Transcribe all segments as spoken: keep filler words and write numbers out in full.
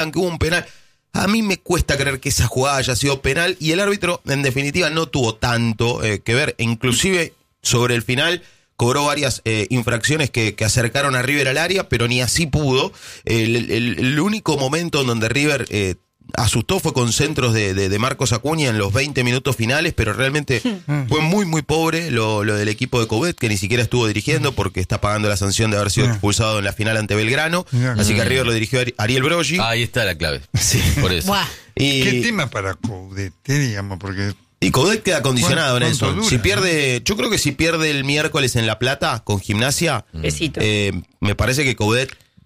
que hubo un penal. A mí me cuesta creer que esa jugada haya sido penal y el árbitro, en definitiva, no tuvo tanto eh, que ver. Inclusive, sobre el final, cobró varias eh, infracciones que, que acercaron a River al área, pero ni así pudo. El, el, el único momento en donde River eh, asustó fue con centros de, de, de Marcos Acuña en los veinte minutos finales, pero realmente fue muy, muy pobre lo, lo del equipo de Coudet, que ni siquiera estuvo dirigiendo porque está pagando la sanción de haber sido expulsado en la final ante Belgrano. Así que a River lo dirigió Ariel Broggi. Ah, ahí está la clave. Sí, por eso. Y, ¿qué tema para Coudet, digamos? Porque... Y Coudet queda condicionado en eso. Dura, si pierde, yo creo que si pierde el miércoles en La Plata con Gimnasia, eh, me parece que Coudet,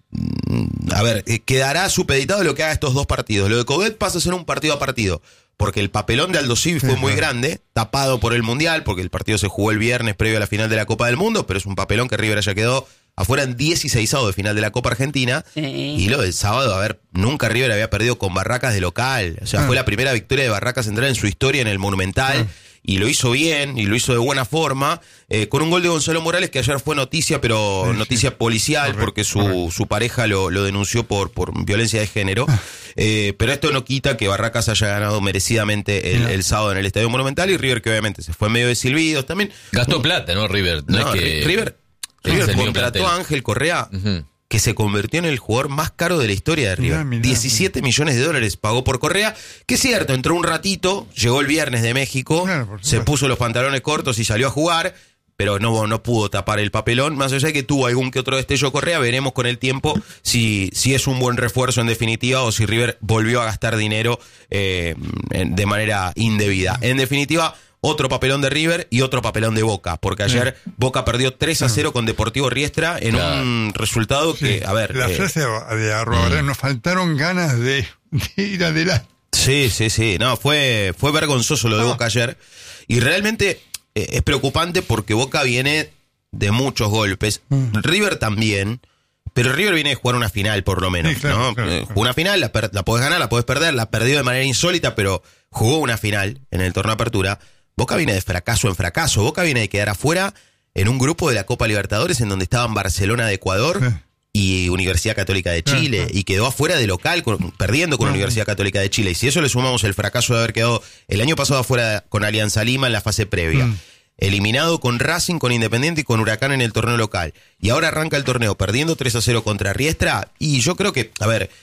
a ver, eh, quedará supeditado de lo que haga estos dos partidos. Lo de Coudet pasa a ser un partido a partido, porque el papelón de Aldo Civi fue sí, muy claro. grande, tapado por el Mundial, porque el partido se jugó el viernes previo a la final de la Copa del Mundo, pero es un papelón que River ya quedó afuera en dieciseisavo de final de la Copa Argentina. Sí. Y lo del sábado, a ver, nunca River había perdido con Barracas de local. O sea, ah. fue la primera victoria de Barracas Central en su historia en el Monumental. Ah. Y lo hizo bien, y lo hizo de buena forma, eh, con un gol de Gonzalo Morales, que ayer fue noticia, pero sí, noticia sí. policial, correcto, porque su, correcto. su pareja lo, lo denunció por, por violencia de género. Ah. Eh, pero esto no quita que Barracas haya ganado merecidamente el, el sábado en el Estadio Monumental, y River, que obviamente se fue medio de silbidos también. Gastó plata, ¿no, River? No, no es que... River, River contrató a Ángel Correa, uh-huh. que se convirtió en el jugador más caro de la historia de River. Mirá, mirá, diecisiete mirá. millones de dólares pagó por Correa, que es cierto, entró un ratito, llegó el viernes de México, claro, se puso los pantalones cortos y salió a jugar, pero no, no pudo tapar el papelón. Más allá de que tuvo algún que otro destello Correa, veremos con el tiempo si, si es un buen refuerzo en definitiva o si River volvió a gastar dinero eh, de manera indebida. En definitiva, otro papelón de River y otro papelón de Boca, porque ayer sí. Boca perdió tres a cero con Deportivo Riestra en claro. un resultado sí. que, a ver... La eh, frase de Arrobaré, mm. nos faltaron ganas de, de ir adelante. Sí, sí, sí, no, fue, fue vergonzoso lo de ah. Boca ayer, y realmente eh, es preocupante porque Boca viene de muchos golpes, mm. River también, pero River viene de jugar una final por lo menos, sí, claro, ¿no? Claro, claro. Jugó una final, la, per- la podés ganar, la podés perder, la perdió de manera insólita, pero jugó una final en el torneo Apertura. Boca viene de fracaso en fracaso. Boca viene de quedar afuera en un grupo de la Copa Libertadores en donde estaban Barcelona de Ecuador sí. y Universidad Católica de Chile. Sí, sí. Y quedó afuera de local, con, perdiendo con sí. Universidad Católica de Chile. Y si eso le sumamos el fracaso de haber quedado el año pasado afuera con Alianza Lima en la fase previa, sí. eliminado con Racing, con Independiente y con Huracán en el torneo local, y ahora arranca el torneo perdiendo tres a cero contra Riestra, y yo creo que, a ver...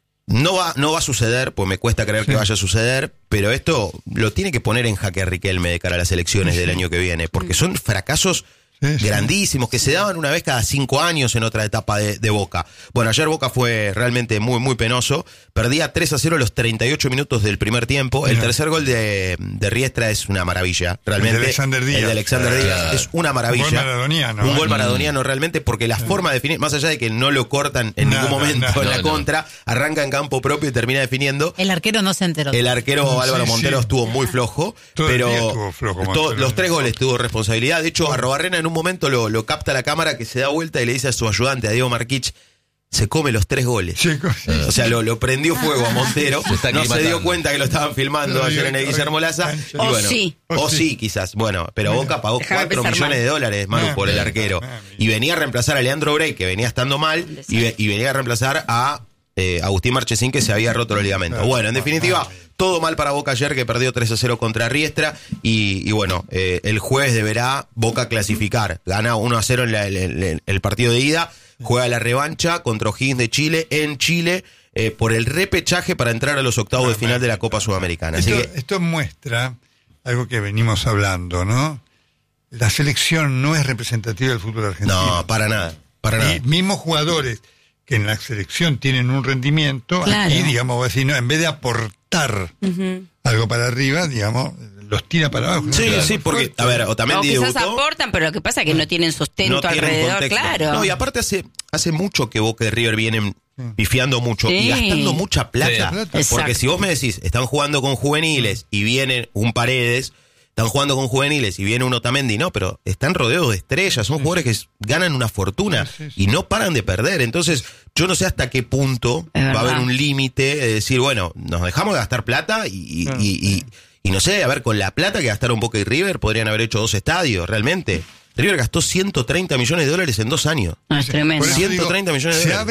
No va, no va a suceder, pues me cuesta creer sí. que vaya a suceder, pero esto lo tiene que poner en jaque a Riquelme de cara a las elecciones sí. del año que viene, porque son fracasos sí, grandísimos que se daban una vez cada cinco años en otra etapa de, de Boca. Bueno, ayer Boca fue realmente muy, muy penoso, perdía tres a cero los treinta y ocho minutos del primer tiempo, Mira. el tercer gol de, de Riestra es una maravilla, realmente. El de Alexander Díaz, el de Alexander Díaz claro. es una maravilla. Un gol maradoniano. Un gol maradoniano realmente, porque la sí. forma de definir, más allá de que no lo cortan en nada, ningún momento nada, en la no, contra, no. arranca en campo propio y termina definiendo. El arquero no se enteró. El arquero sí, Álvaro Montero sí. estuvo muy flojo, Todo pero flojo, to, los tres goles tuvo responsabilidad. De hecho, Arrobarrena en un momento lo, lo capta la cámara, que se da vuelta y le dice a su ayudante, a Diego Marquich, se come los tres goles. Sí, sí. O sea, lo, lo prendió fuego a Montero. Se no se dio cuenta que lo estaban filmando no, ayer en el Guillermo Laza. Y o bueno, sí. O sí, quizás. Bueno, pero Boca pagó cuatro millones de dólares, Manu, por el arquero. Y venía a reemplazar a Leandro Brey, que venía estando mal, y, y venía a reemplazar a eh, Agustín Marchesín, que se había roto los ligamentos. Bueno, en definitiva, todo mal para Boca ayer, que perdió tres a cero contra Riestra. Y, y bueno, eh, el jueves deberá Boca clasificar. Gana uno a cero en la, el, el, el partido de ida. Juega la revancha contra O'Higgins de Chile, en Chile, eh, por el repechaje para entrar a los octavos no, de final de la Copa Sudamericana. Esto, Así que, esto muestra algo que venimos hablando, ¿no? La selección no es representativa del fútbol argentino. No, para nada, para nada. Y mismos jugadores que en la selección tienen un rendimiento, claro. aquí, digamos, decir, no, en vez de aportar uh-huh. algo para arriba, digamos, los tira para abajo. ¿no? Sí, claro, sí, porque, a ver, Otamendi no, quizás debutó, aportan, pero lo que pasa es que no tienen sustento no tienen alrededor, contexto. Claro. No, y aparte hace, hace mucho que Boca y River vienen pifiando mucho sí. y gastando mucha plata. Sí. Porque Exacto. si vos me decís, están jugando con juveniles y vienen un Paredes, están jugando con juveniles y viene un Otamendi, no, pero están rodeados de estrellas, son sí. jugadores que ganan una fortuna sí, sí, sí. y no paran de perder. Entonces, yo no sé hasta qué punto es va verdad. a haber un límite de decir, bueno, nos dejamos de gastar plata y, y, sí. y, y, y no sé, a ver, con la plata que gastaron Boca y River podrían haber hecho dos estadios, realmente. River gastó ciento treinta millones de dólares en dos años. Ah, es tremendo. ciento treinta millones de se dólares. Abre,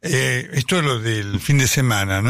Eh, esto es lo del fin de semana, ¿no?